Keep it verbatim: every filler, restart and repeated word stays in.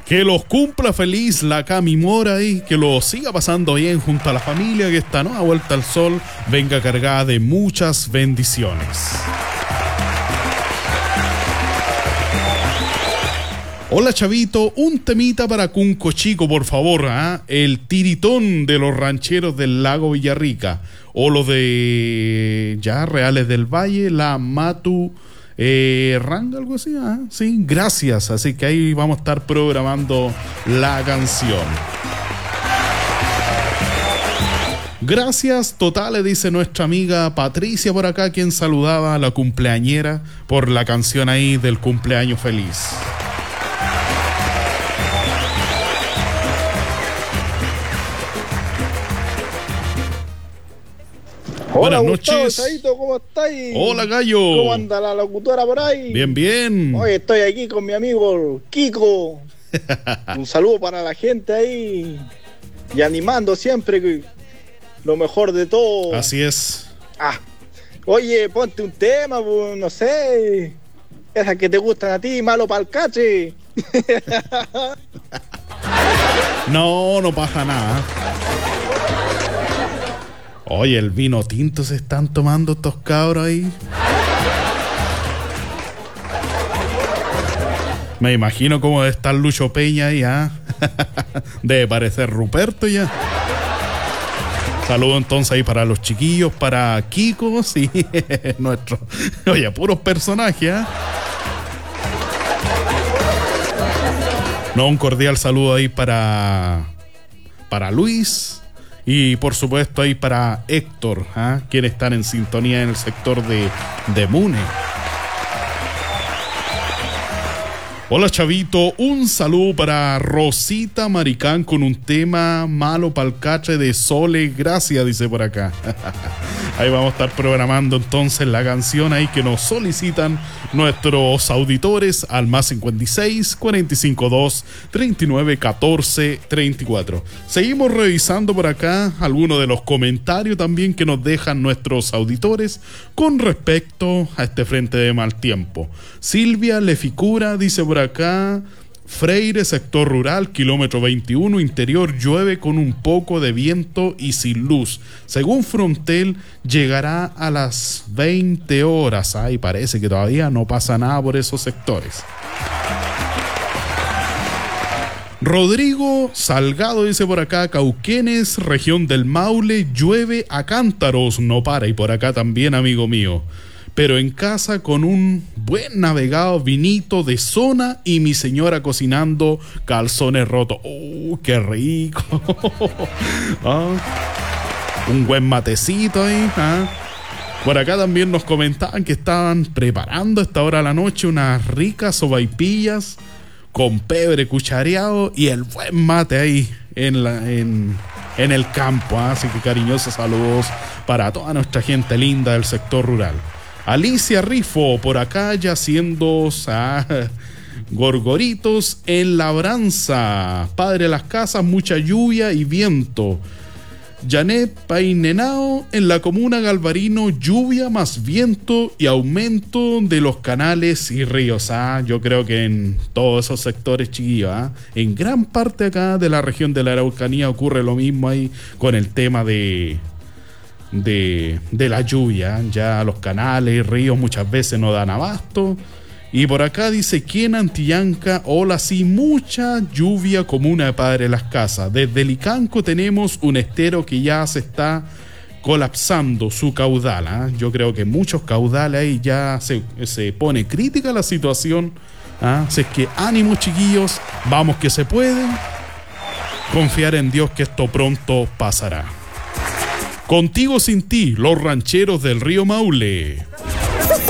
Que los cumpla feliz la Cami Mora y que lo siga pasando bien junto a la familia, que esta nueva vuelta al sol venga cargada de muchas bendiciones. Hola Chavito, un temita para Cunco Chico, por favor, ¿eh? El tiritón de los rancheros del lago Villarrica, o los de ya Reales del Valle, la Matu eh, Ranga, algo así, ¿eh? Sí, gracias, así que ahí vamos a estar programando la canción. Gracias totales, dice nuestra amiga Patricia por acá, quien saludaba a la cumpleañera por la canción ahí del cumpleaños feliz. Hola, buenas Gustavo, noches. Chaito, ¿cómo estáis? Hola, Gallo. ¿Cómo anda la locutora por ahí? Bien, bien. Hoy estoy aquí con mi amigo Kiko. Un saludo para la gente ahí. Y animando siempre lo mejor de todo. Así es. Ah, oye, ponte un tema, pues, no sé. Esas que te gustan a ti, malo pa'l cache. No, no pasa nada. Oye, el vino tinto se están tomando estos cabros ahí. Me imagino cómo debe estar Lucho Peña ahí, ¿ah? Debe parecer Ruperto ya. Saludo entonces ahí para los chiquillos, para Kiko, sí, nuestro. Oye, puros personajes, ¿ah? No, un cordial saludo ahí para para Luis y por supuesto ahí para Héctor, ¿eh? Quienes están en sintonía en el sector de, de Mune. Hola Chavito, un saludo para Rosita Maricán con un tema malo pa'l cache de Sole, gracias, dice por acá. Ahí vamos a estar programando entonces la canción ahí que nos solicitan nuestros auditores al más cincuenta y seis, cuarenta y cinco, dos, treinta y nueve, catorce, treinta y cuatro. Seguimos revisando por acá algunos de los comentarios también que nos dejan nuestros auditores con respecto a este frente de mal tiempo. Silvia Leficura dice por acá: Freire, sector rural, kilómetro veintiuno, interior, llueve con un poco de viento y sin luz. Según Frontel, llegará a las veinte horas. Ay, parece que todavía no pasa nada por esos sectores. Rodrigo Salgado dice por acá: Cauquenes, región del Maule, llueve a cántaros, no para. Y por acá también, amigo mío. Pero en casa con un buen navegado, vinito de zona y mi señora cocinando calzones rotos. ¡Oh, qué rico! ¿Ah? Un buen matecito ahí. ¿Ah? Por acá también nos comentaban que estaban preparando a esta hora de la noche unas ricas sopaipillas con pebre cuchareado y el buen mate ahí en, la, en, en el campo. ¿Ah? Así que cariñosos saludos para toda nuestra gente linda del sector rural. Alicia Rifo, por acá ya haciendo ah, gorgoritos en labranza. Padre de las casas, mucha lluvia y viento. Janet Painenao, en la comuna Galvarino, lluvia más viento y aumento de los canales y ríos. Ah, yo creo que en todos esos sectores, chiquillos, ah, en gran parte acá de la región de la Araucanía ocurre lo mismo ahí con el tema de... De, de la lluvia. Ya los canales y ríos muchas veces no dan abasto. Y por acá dice: ¿quién Antillanca? Hola, sí, mucha lluvia comuna de Padre de las Casas. Desde Licanco tenemos un estero que ya se está colapsando su caudal. ¿eh? Yo creo que muchos caudales ahí ya se, se pone crítica la situación. ¿eh? Así es que ánimo, chiquillos, vamos que se puede. Confiar en Dios que esto pronto pasará. Contigo sin ti, los rancheros del río Maule.